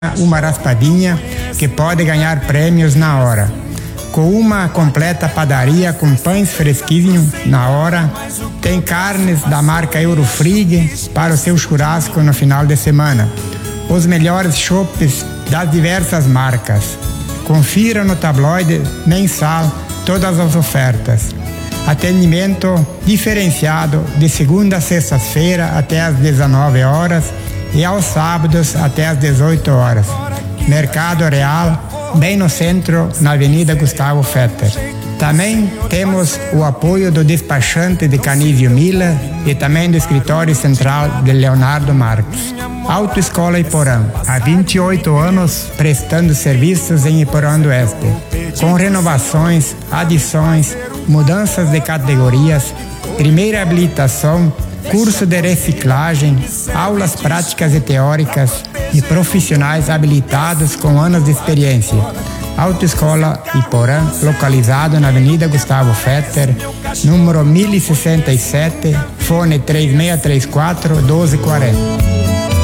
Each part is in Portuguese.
uma raspadinha que pode ganhar prêmios na hora. Com uma completa padaria com pães fresquinhos na hora, tem carnes da marca Eurofrig para o seu churrasco no final de semana. Os melhores chopes das diversas marcas. Confira no tabloide mensal todas as ofertas. Atendimento diferenciado de segunda a sexta-feira até às 19 horas e aos sábados até às 18 horas. Mercado Real, bem no centro, na Avenida Gustavo Fetter. Também temos o apoio do despachante de Canísio Miller e também do escritório central de Leonardo Marques. Autoescola Iporã, há 28 anos prestando serviços em Iporã do Oeste, com renovações, adições, mudanças de categorias, primeira habilitação, curso de reciclagem, aulas práticas e teóricas e profissionais habilitados com anos de experiência. Autoescola Iporã, localizado na Avenida Gustavo Fetter, número 1067, fone 3634-1240.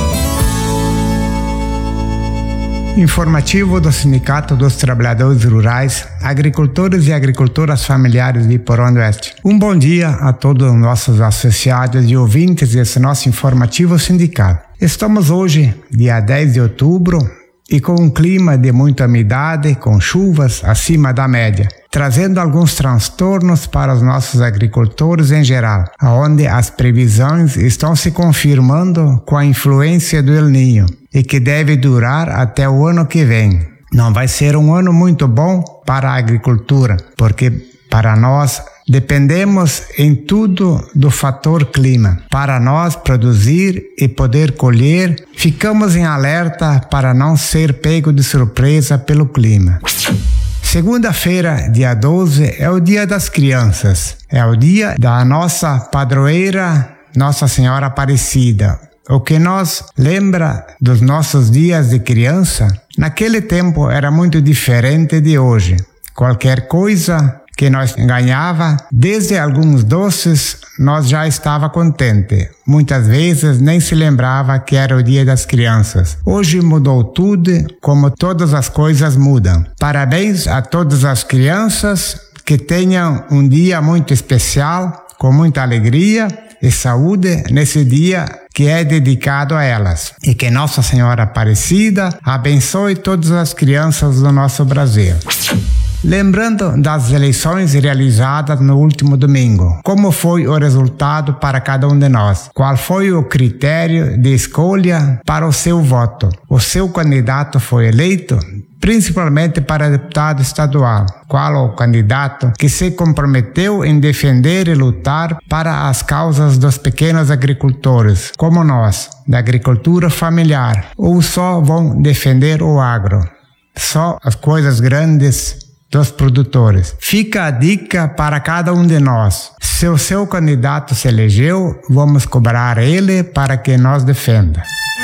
Informativo do Sindicato dos Trabalhadores Rurais, Agricultores e Agricultoras Familiares de Iporã do Oeste. Um bom dia a todos os nossos associados e ouvintes desse nosso informativo sindical. Estamos hoje, dia 10 de outubro, e com um clima de muita umidade, com chuvas acima da média, trazendo alguns transtornos para os nossos agricultores em geral, onde as previsões estão se confirmando com a influência do El Niño e que deve durar até o ano que vem. Não vai ser um ano muito bom para a agricultura, porque para nós dependemos em tudo do fator clima. Para nós produzir e poder colher, ficamos em alerta para não ser pego de surpresa pelo clima. Segunda-feira, dia 12, é o Dia das Crianças. É o dia da nossa padroeira, Nossa Senhora Aparecida. O que nos lembra dos nossos dias de criança, naquele tempo era muito diferente de hoje. Qualquer coisa que nós ganhava, desde alguns doces, nós já estava contente. Muitas vezes nem se lembrava que era o Dia das Crianças. Hoje mudou tudo, como todas as coisas mudam. Parabéns a todas as crianças, que tenham um dia muito especial, com muita alegria e saúde nesse dia que é dedicado a elas. E que Nossa Senhora Aparecida abençoe todas as crianças do nosso Brasil. Lembrando das eleições realizadas no último domingo, como foi o resultado para cada um de nós? Qual foi o critério de escolha para o seu voto? O seu candidato foi eleito? Principalmente para deputado estadual. Qual o candidato que se comprometeu em defender e lutar para as causas dos pequenos agricultores, como nós, da agricultura familiar, ou só vão defender o agro? Só as coisas grandes dos produtores. Fica a dica para cada um de nós. Se o seu candidato se elegeu, vamos cobrar ele para que nos defenda.